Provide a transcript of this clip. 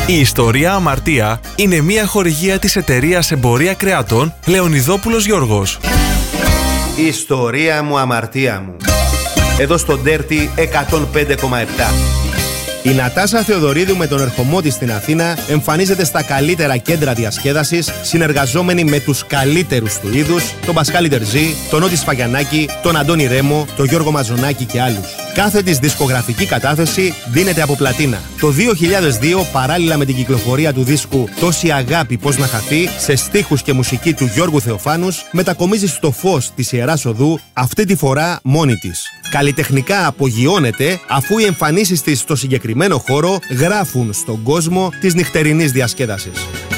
Η ιστορία Αμαρτία είναι μια χορηγία της εταιρείας Εμπορία Κρεατών Λεωνιδόπουλος Γιώργος. Η ιστορία μου, αμαρτία μου. Εδώ στο Dirty 105,7. Η Νατάσα Θεοδωρίδου με τον ερχομό της στην Αθήνα εμφανίζεται στα καλύτερα κέντρα διασκέδασης, συνεργαζόμενη με τους καλύτερους του είδους, τον Πασχάλη Τερζή, τον Νότι Σφαγιανάκη, τον Αντώνη Ρέμο, τον Γιώργο Μαζονάκη και άλλους. Κάθε της δισκογραφική κατάθεση δίνεται από πλατίνα. Το 2002, παράλληλα με την κυκλοφορία του δίσκου «Τόση αγάπη πώς να χαθεί», σε στίχους και μουσική του Γιώργου Θεοφάνους, μετακομίζει στο φως της Ιεράς Οδού, αυτή τη φορά μόνη της. Καλλιτεχνικά απογειώνεται, αφού οι εμφανίσεις της στο συγκεκριμένο χώρο γράφουν στον κόσμο της νυχτερινής διασκέδασης.